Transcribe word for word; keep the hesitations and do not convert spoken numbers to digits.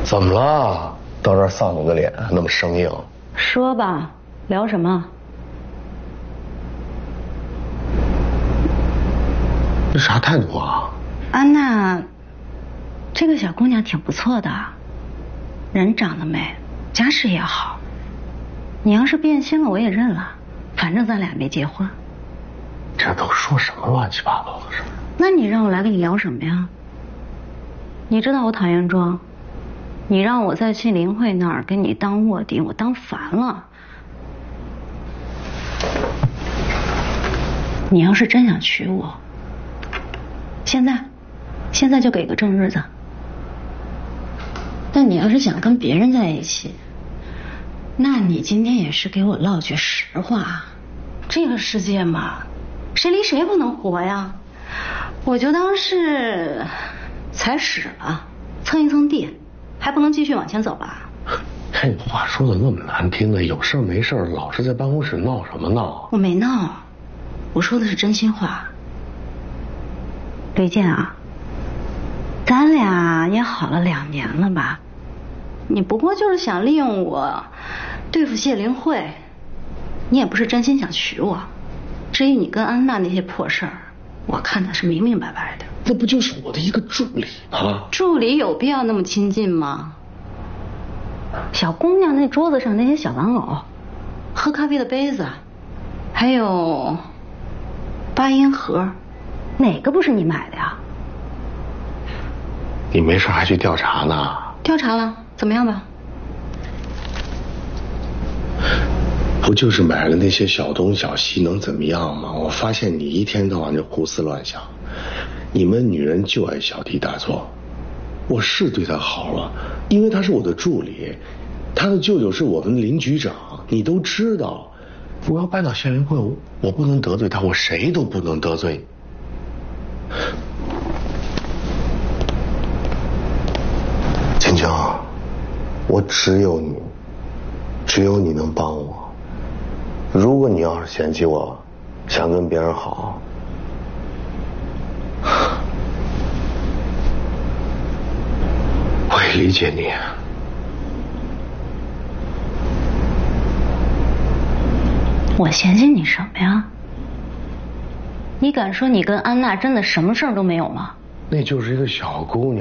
怎么了？到这儿丧你个脸，那么生硬。 说吧，聊什么？ 这啥态度啊？ 安娜，这个小姑娘挺不错的，人长得美，家世也好。你要是变心了，我也认了，反正咱俩没结婚。 这都说什么乱七八糟的事？ 那你让我来跟你聊什么呀？你知道我讨厌装，你让我再去林慧那儿跟你当卧底，我当烦了。你要是真想娶我，现在，现在就给个正日子。但你要是想跟别人在一起，那你今天也是给我唠句实话。这个世界嘛，谁离谁不能活呀？我就当是踩屎了，蹭一蹭地，还不能继续往前走吧？ 看你话说的那么难听的，有事没事老是在办公室闹什么闹？ 我没闹，我说的是真心话。吕健啊，咱俩也好了两年了吧？你不过就是想利用我对付谢灵慧，你也不是真心想娶我。至于你跟安娜那些破事儿，我看的是明明白白的。 那不就是我的一个助理吗？ 助理有必要那么亲近吗？小姑娘那桌子上那些小玩偶，喝咖啡的杯子，还有八音盒，哪个不是你买的呀？ 你没事还去调查呢？ 调查了，怎么样吧？ 不就是买了那些小东小西能怎么样吗？我发现你一天到晚就胡思乱想，你们女人就爱小题大做。我是对他好了，因为他是我的助理，他的舅舅是我们邻局长，你都知道。我要搬到县委会，我不能得罪他，我谁都不能得罪。青青，我只有你，只有你能帮我。如果你要是嫌弃我，想跟别人好，我也理解你。 我嫌弃你什么呀？你敢说你跟安娜真的什么事儿都没有吗？ 那就是一个小姑娘。